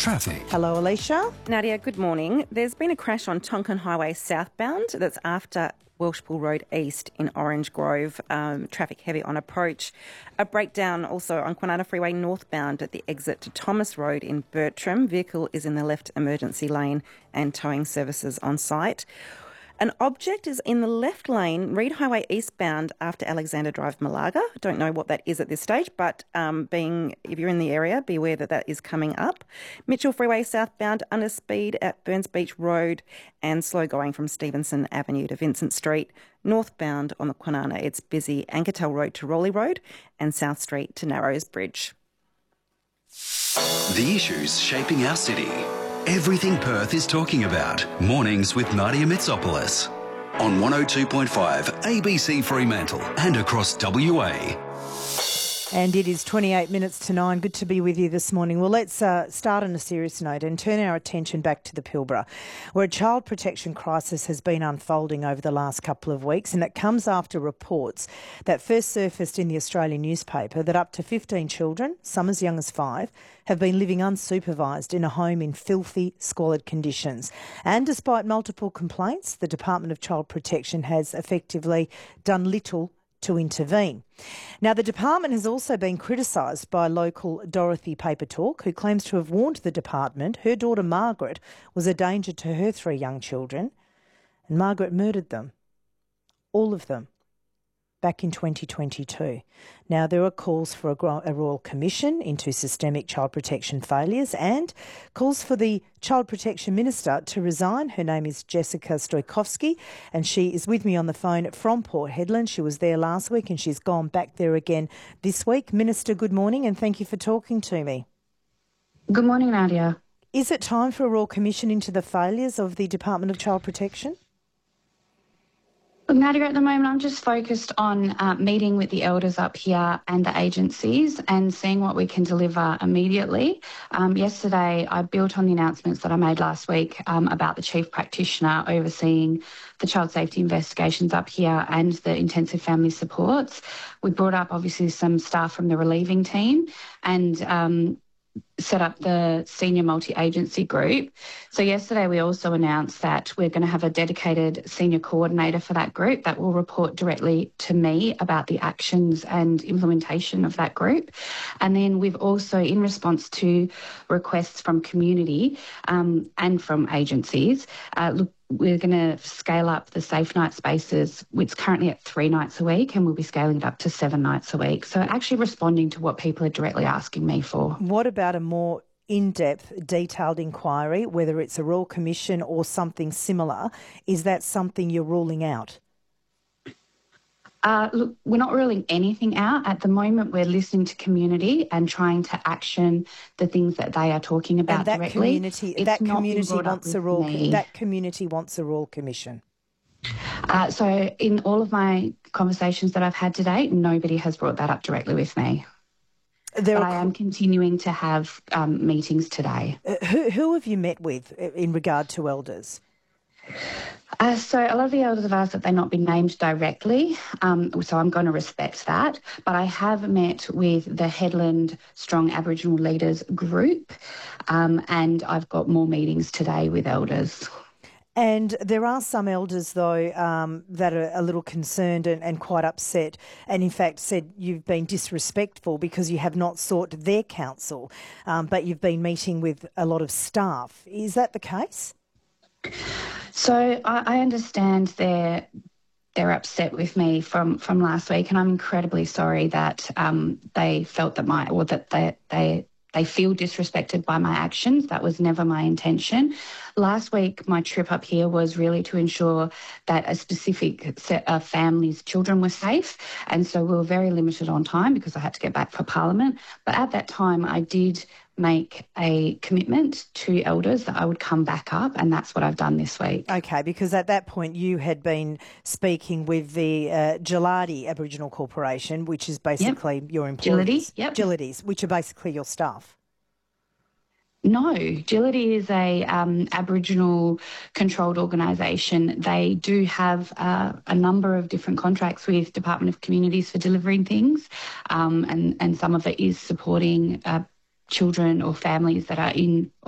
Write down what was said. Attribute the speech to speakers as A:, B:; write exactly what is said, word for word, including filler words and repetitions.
A: Traffic.
B: Hello, Alicia.
C: Nadia, good morning. There's been a crash on Tonkin Highway southbound that's after Welshpool Road East in Orange Grove. Um, traffic heavy on approach. A breakdown also on Kwinana Freeway northbound at the exit to Thomas Road in Bertram. Vehicle is in the left emergency lane and towing services on site. An object is in the left lane, Reed Highway eastbound after Alexander Drive, Malaga. Don't know what that is at this stage, but um, being if you're in the area, be aware that that is coming up. Mitchell Freeway southbound, under speed at Burns Beach Road and slow going from Stevenson Avenue to Vincent Street. Northbound on the Kwinana, it's busy Ankertel Road to Rowley Road and South Street to Narrows Bridge.
A: The issues shaping our city. Everything Perth is talking about. Mornings with Nadia Mitsopoulos. On one oh two point five A B C Fremantle and across W A.
B: And it is twenty-eight minutes to nine. Good to be with you this morning. Well, let's uh, start on a serious note and turn our attention back to the Pilbara, where a child protection crisis has been unfolding over the last couple of weeks, and it comes after reports that first surfaced in the Australian newspaper that up to fifteen children, some as young as five, have been living unsupervised in a home in filthy, squalid conditions. And despite multiple complaints, the Department of Child Protection has effectively done little to intervene. Now, the department has also been criticised by local Dorothy Papertalk, who claims to have warned the department her daughter Margaret was a danger to her three young children, and Margaret murdered them, all of them, back in twenty twenty-two. Now, there are calls for a, a Royal Commission into systemic child protection failures and calls for the Child Protection Minister to resign. Her name is Jessica Stojkovski, and she is with me on the phone from Port Hedland. She was there last week and she's gone back there again this week. Minister, good morning and thank you for talking to me.
D: Good morning, Nadia.
B: Is it time for a Royal Commission into the failures of the Department of Child Protection?
D: Look, Nadia, at the moment I'm just focused on uh, meeting with the elders up here and the agencies and seeing what we can deliver immediately. Um, yesterday I built on the announcements that I made last week um, about the Chief Practitioner overseeing the child safety investigations up here and the intensive family supports. We brought up obviously some staff from the relieving team and um, set up the senior multi-agency group. So yesterday we also announced that we're going to have a dedicated senior coordinator for that group that will report directly to me about the actions and implementation of that group. And then we've also, in response to requests from community um, and from agencies, uh, look, we're going to scale up the safe night spaces. It's currently at three nights a week and we'll be scaling it up to seven nights a week. So actually responding to what people are directly asking me for.
B: What about a more in-depth, detailed inquiry, whether it's a Royal Commission or something similar? Is that something you're ruling out?
D: Uh, look, we're not ruling anything out. At the moment, we're listening to community and trying to action the things that they are talking about
B: and that
D: directly.
B: Community,
D: it's
B: that
D: not
B: community
D: been brought up
B: wants a
D: with
B: Royal.
D: me.
B: That community wants a Royal Commission.
D: Uh, so, in all of my conversations that I've had to date, nobody has brought that up directly with me.
B: There
D: but
B: are,
D: I am continuing to have um, meetings today.
B: Uh, who, who have you met with in regard to elders?
D: Uh, so a lot of the elders have asked that they not be named directly, um, so I'm going to respect that. But I have met with the Headland Strong Aboriginal Leaders group, um, and I've got more meetings today with elders.
B: And there are some elders, though, um, that are a little concerned and, and quite upset and, in fact, said you've been disrespectful because you have not sought their counsel, um, but you've been meeting with a lot of staff. Is that the case?
D: So I, I understand they're, they're upset with me from, from last week, and I'm incredibly sorry that um, they felt that my, or that they, they They feel disrespected by my actions. That was never my intention. Last week, my trip up here was really to ensure that a specific set of families' children were safe. And so we were very limited on time because I had to get back for Parliament. But at that time, I did make a commitment to elders that I would come back up, and that's what I've done this week.
B: Okay, because at that point you had been speaking with the uh, Gelati Aboriginal Corporation, which is basically yep. your employees.
D: Gelati, yep.
B: Gelatis, which are basically your staff.
D: No, Gelati is a um, Aboriginal controlled organisation. They do have uh, a number of different contracts with Department of Communities for delivering things, um, and, and some of it is supporting uh, children or families that are in